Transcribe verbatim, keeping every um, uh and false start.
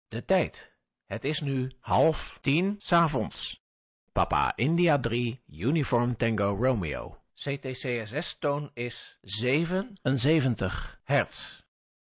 De tijd. Het is nu half tien 's avonds. Papa India drie, Uniform Tango Romeo. C T C S S-toon is zevenenzeventig hertz.